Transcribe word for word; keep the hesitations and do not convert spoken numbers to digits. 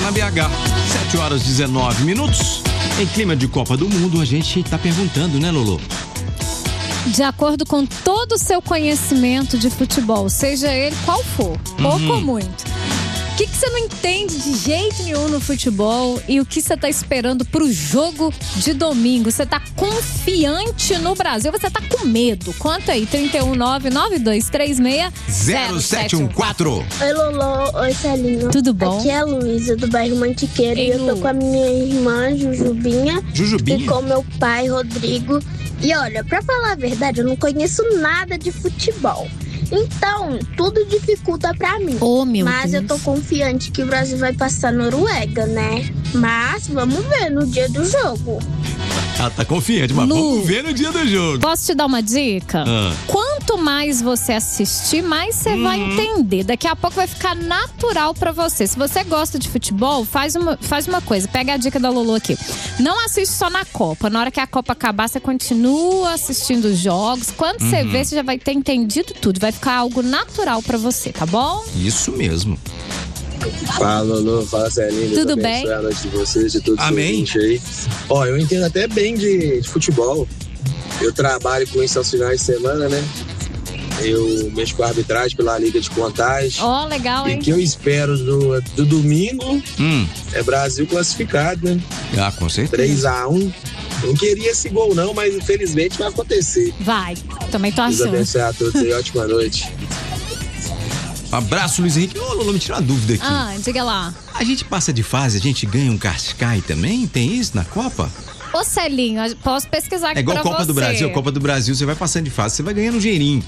na B H. sete horas e dezenove minutos. Em clima de Copa do Mundo, a gente tá perguntando, né, Lolo? De acordo com todo o seu conhecimento de futebol, seja ele qual for, pouco Uhum. ou muito, o que, que você não entende de jeito nenhum no futebol e o que você tá esperando pro jogo de domingo? Você tá confiante no Brasil? Você tá com medo? Conta aí, trinta e um, nove nove dois três seis zero sete um quatro. Oi, Lolo. Oi, Celinho. Tudo bom? Aqui é a Luísa, do bairro Mantiqueiro. Ei, E eu tô Lu. com a minha irmã, Jujubinha. Jujubinha? E com meu pai, Rodrigo. E olha, pra falar a verdade, eu não conheço nada de futebol. Então, tudo dificulta pra mim. Oh, meu Mas Deus. eu tô confiante que o Brasil vai passar a Noruega, né? Mas vamos ver no dia do jogo. Ela tá confiante, mas Lu. vamos ver no dia do jogo. Posso te dar uma dica? Ah. Quanto mais você assistir, mais você vai entender. Daqui a pouco vai ficar natural pra você. Se você gosta de futebol, faz uma, faz uma coisa. Pega a dica da Lolo aqui. Não assiste só na Copa. Na hora que a Copa acabar, você continua assistindo os jogos. Quando você vê, você já vai ter entendido tudo. Vai ficar algo natural pra você, tá bom? Isso mesmo. Fala, Lolo, fala, Celinho. Tudo Deus bem? abençoe a noite de vocês, de todos os Amém. ouvintes aí. Ó, eu entendo até bem de, de futebol. Eu trabalho com isso aos finais de semana, né? Eu mexo com a arbitragem pela Liga de Contagem. Ó, legal, E hein? o que eu espero do, do domingo Hum. é Brasil classificado, né? Ah, com certeza. três a um. Não queria esse gol, não, mas infelizmente vai acontecer. Vai. Também tô Deus achando. abençoe a todos aí. Ótima noite. Abraço, Luiz Henrique. Ô, Lolo, me tira uma dúvida aqui. Ah, diga lá. A gente passa de fase, a gente ganha um Cascai também? Tem isso na Copa? Ô, Celinho, posso pesquisar aqui É igual pra Copa você. do Brasil. Copa do Brasil, você vai passando de fase, você vai ganhando um dinheirinho.